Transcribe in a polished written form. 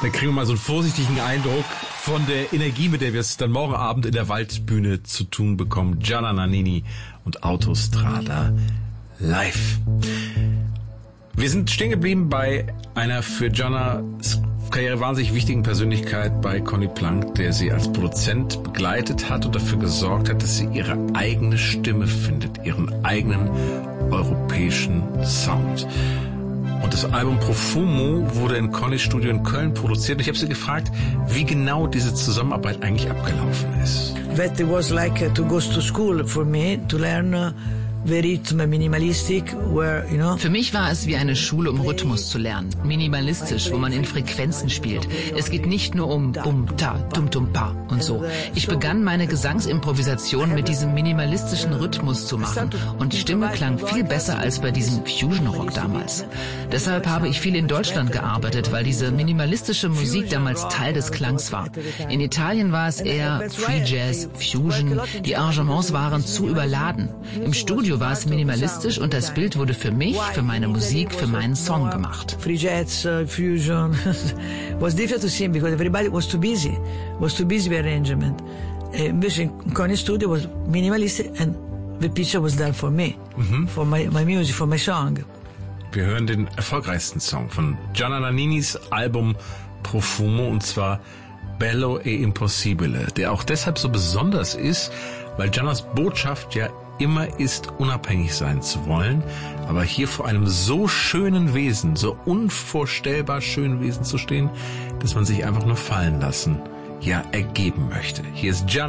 Da kriegen wir mal so einen vorsichtigen Eindruck von der Energie, mit der wir es dann morgen Abend in der Waldbühne zu tun bekommen. Gianna Nannini und Autostrada live. Wir sind stehen geblieben bei einer für Giannas Karriere wahnsinnig wichtigen Persönlichkeit, bei Conny Plank, der sie als Produzent begleitet hat und dafür gesorgt hat, dass sie ihre eigene Stimme findet, ihren eigenen europäischen Sound. Und das Album Profumo wurde in Connys Studio in Köln produziert. Und ich habe sie gefragt, wie genau diese Zusammenarbeit eigentlich abgelaufen ist. That was like to go to school for me to learn the rhythm minimalistic, where, you know. Für mich war es wie eine Schule, um Rhythmus zu lernen. Minimalistisch, wo man in Frequenzen spielt. Es geht nicht nur um Bum-Ta, Tum-Tum-Pa und so. Ich begann meine Gesangsimprovisation mit diesem minimalistischen Rhythmus zu machen. Und die Stimme klang viel besser als bei diesem Fusion-Rock damals. Deshalb habe ich viel in Deutschland gearbeitet, weil diese minimalistische Musik damals Teil des Klangs war. In Italien war es eher Free Jazz, Fusion. Die Arrangements waren zu überladen. Im Studio war es minimalistisch und das Bild wurde für mich, für meine Musik, für meinen Song gemacht. Free Jazz, Fusion, was difficult to sing because everybody was too busy with arrangement. Invece in Connie's studio was minimalistic and the picture was done for me, for my music, for my song. Wir hören den erfolgreichsten Song von Gianna Nanninis Album Profumo, und zwar Bello e Impossibile, der auch deshalb so besonders ist, weil Giannas Botschaft ja immer ist, unabhängig sein zu wollen, aber hier vor einem so schönen Wesen, so unvorstellbar schönen Wesen zu stehen, dass man sich einfach nur fallen lassen, ja ergeben möchte. Hier ist Gianna